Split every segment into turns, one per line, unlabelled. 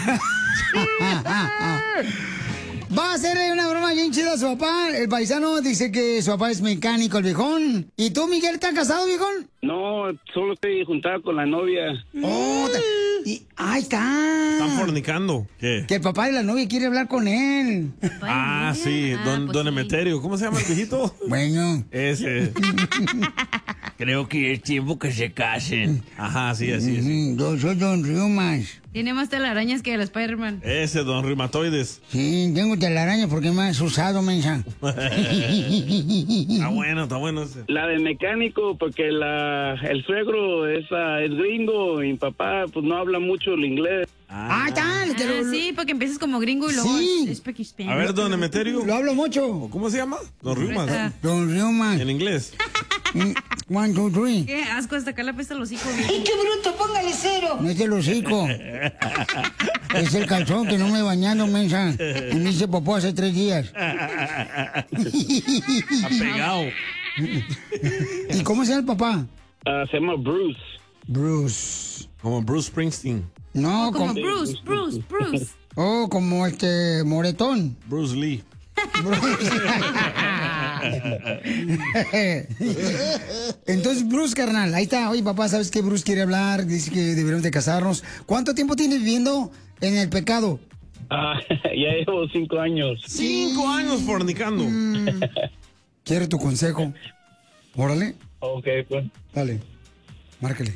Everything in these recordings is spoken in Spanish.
Va a hacerle una broma bien chida a su papá. El paisano dice que su papá es mecánico, el viejón. ¿Y tú, Miguel, estás casado, viejón?
No, solo estoy juntado con la novia.
Oh, ahí está.
Están fornicando. ¿Qué?
Que el papá de la novia quiere hablar con él.
Ah, sí, don Emeterio. ¿Cómo se llama el viejito?
Bueno.
Ese.
Creo que es tiempo que se casen.
Ajá, sí, así es.
Yo soy don Riumas.
Tiene más telarañas que el Spider-Man.
Ese, don Reumatoides.
Sí, tengo telaraña porque me has usado, mensa.
Está bueno ese.
La de mecánico, porque el suegro es gringo y mi papá pues no habla mucho el inglés.
Sí, porque empiezas como gringo y luego speak Spanish.
A ver, don Emeterio.
Lo hablo mucho.
¿Cómo se llama? Don Riumas.
Don Riumas.
En inglés.
1, 2, 3.
Qué asco, hasta acá la pesta los hocico.
¡Ay, qué bruto! ¡Póngale 0! No es el hocico. Es el calzón que no me he bañado, mensa. Y me hice popó hace 3 días.
Está pegado.
¿Y cómo se llama el papá?
Se llama Bruce.
Bruce.
Como Bruce Springsteen.
No,
como Bruce.
Oh, como Moretón.
Bruce Lee.
Entonces, Bruce, carnal, ahí está. Oye, papá, ¿sabes qué? Bruce quiere hablar, dice que deberíamos de casarnos. ¿Cuánto tiempo tienes viviendo en el pecado?
Ya llevo 5 años.
5 años fornicando.
Quiero tu consejo. Órale.
Ok, pues.
Dale, márcale.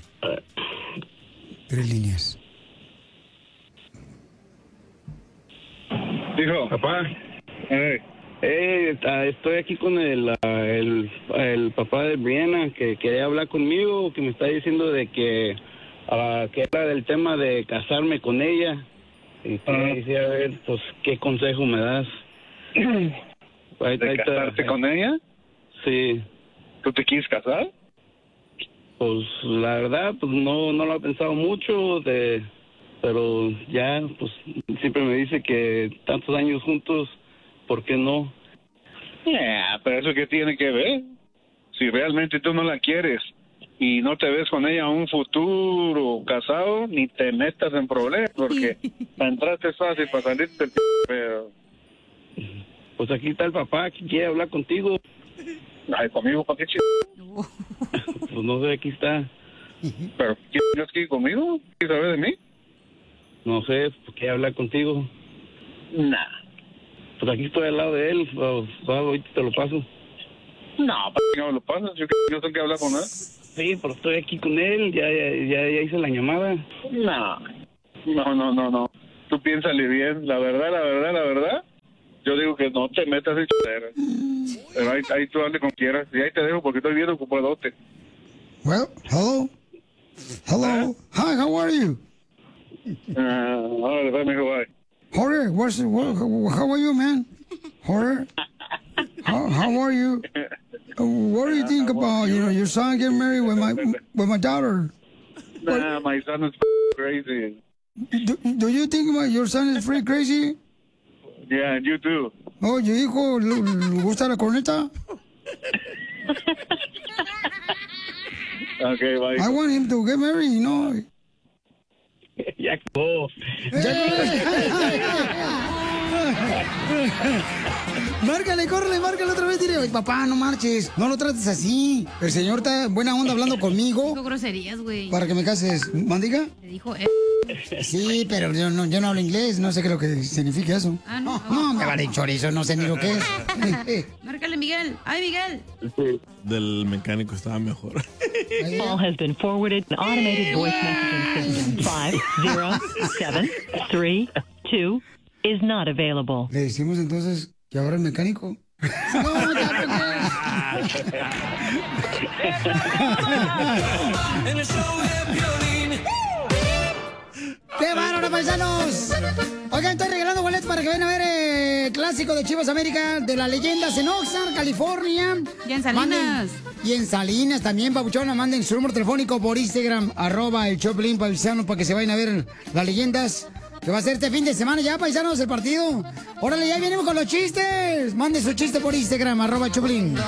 3 líneas.
Dijo, papá. Estoy aquí con el papá de Brianna que quería hablar conmigo, que me está diciendo de que era del tema de casarme con ella. Y quisiera ver, pues, qué consejo me das.
¿De casarte con ella?
Sí.
¿Tú te quieres casar?
Pues, la verdad, pues, no lo he pensado mucho, pero ya, pues, siempre me dice que tantos años juntos, ¿por qué no?
Pero eso qué tiene que ver. Si realmente tú no la quieres y no te ves con ella un futuro casado, ni te metas en problemas, porque para entrarte es fácil, para salirte el pero...
Pues aquí está el papá que quiere hablar contigo.
Ay, conmigo, ¿para qué
Pues no sé, aquí está.
¿Pero quieres aquí conmigo? ¿Quieres saber de mí?
No sé, pues quiere hablar contigo.
Nah.
Pues aquí estoy al lado de él, ahorita te lo paso.
No, ¿para qué no me lo pasas? Yo tengo que hablar con él.
Sí, pero estoy aquí con él, ya hice la llamada.
No. Tú piénsale bien, la verdad. Yo digo que no te metas en chudera. Pero ahí tú dale como quieras. Y ahí te dejo porque estoy viendo ocupadote.
Well, hello. Hi, how are you?
Ahora le mijo, bye.
Jorge, how are you, man? Jorge, how are you? What do you think about your son getting married with my daughter?
Nah, my son is crazy.
Do you think your son is free crazy?
Yeah, and you too.
Oh, ¿tu hijo le gusta la corneta?
Okay, bye.
I want him to get married, you know.
Ya acabó.
Márcale otra vez, dile, oye, papá, no marches, no lo trates así. El señor está buena onda hablando conmigo.
Dijo groserías, güey.
Para que me cases, ¿mandiga?
Te dijo,
Sí, pero yo no hablo inglés, no sé qué es lo que significa eso. No, me vale chorizo, no sé ni lo que es.
Márcale, Miguel. ¡Ay, Miguel!
Del mecánico estaba mejor.
Call has been forwarded to automated voice messaging system. 50732 is not available.
Le decimos entonces que ahora el mecánico. No, ya,
En el show de Piolín.
¡Qué bárbaro, paisanos! Oigan, estoy regalando boletos para que vayan a ver el clásico de Chivas América de las leyendas en Oxnard, California.
Y en Salinas.
Y en Salinas también, papuchona. Manden su número telefónico por Instagram, @el Choplin, paisanos, para que se vayan a ver las leyendas. Que va a ser este fin de semana ya, paisanos, el partido. Órale, ya venimos con los chistes. Manden su chiste por Instagram, @Choplin.